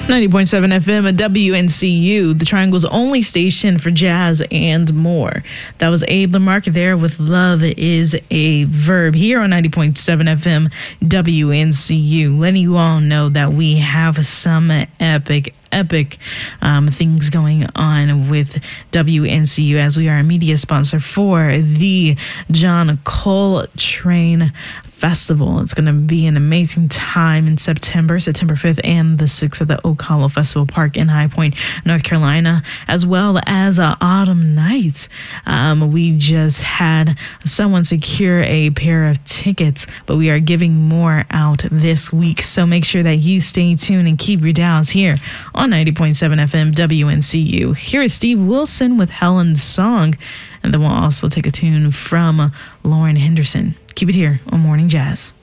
90.7 FM at WNCU, the Triangle's only station for jazz and more. That was Abe Lamarck there with Love is a Verb here on 90.7 FM WNCU, letting you all know that we have some epic things going on with WNCU, as we are a media sponsor for the John Coltrane Festival. It's going to be an amazing time in September 5th and the 6th at the Oak Hollow Festival Park in High Point, North Carolina, as well as Autumn Nights. We just had someone secure a pair of tickets, but we are giving more out this week. So make sure that you stay tuned and keep your dials here on 90.7 FM WNCU. Here is Steve Wilson with Helen's Song, and then we'll also take a tune from Lauren Henderson. Keep it here on Morning Jazz.